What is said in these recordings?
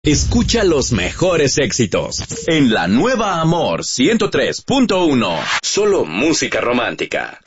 Escucha los mejores éxitos en La Nueva Amor 103.1. Solo música romántica.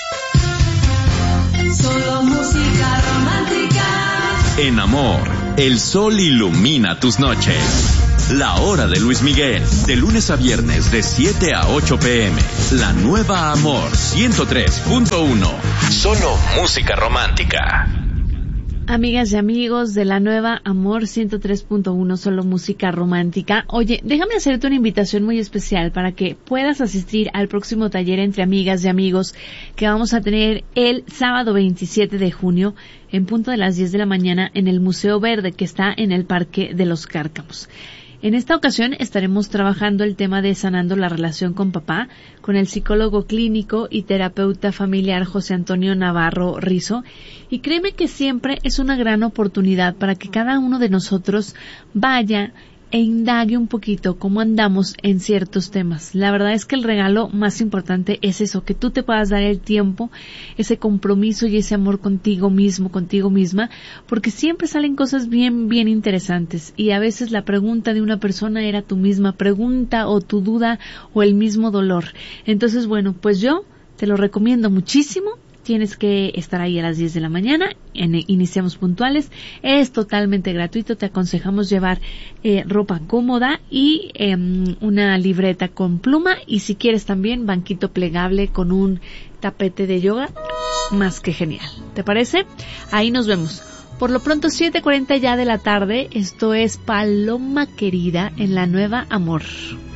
Solo música romántica. En Amor, el sol ilumina tus noches. La Hora de Luis Miguel, de lunes a viernes de 7 a 8 p.m. La Nueva Amor 103.1. Solo música romántica. Amigas y amigos de La Nueva Amor 103.1, solo música romántica. Oye, déjame hacerte una invitación muy especial para que puedas asistir al próximo taller entre amigas y amigos que vamos a tener el sábado 27 de junio en punto de las 10 de la mañana en el Museo Verde que está en el Parque de los Cárcamos. En esta ocasión estaremos trabajando el tema de sanando la relación con papá con el psicólogo clínico y terapeuta familiar José Antonio Navarro Rizo. Y créeme que siempre es una gran oportunidad para que cada uno de nosotros vaya e indague un poquito cómo andamos en ciertos temas. La verdad es que el regalo más importante es eso, que tú te puedas dar el tiempo, ese compromiso y ese amor contigo mismo, contigo misma, porque siempre salen cosas bien, bien interesantes. Y a veces la pregunta de una persona era tu misma pregunta o tu duda o el mismo dolor. Entonces, bueno, pues yo te lo recomiendo muchísimo. Tienes que estar ahí a las 10 de la mañana, iniciamos puntuales, es totalmente gratuito, te aconsejamos llevar ropa cómoda y una libreta con pluma y si quieres también banquito plegable con un tapete de yoga, más que genial. ¿Te parece? Ahí nos vemos. Por lo pronto 7:40 ya de la tarde, esto es Paloma Querida en La Nueva Amor.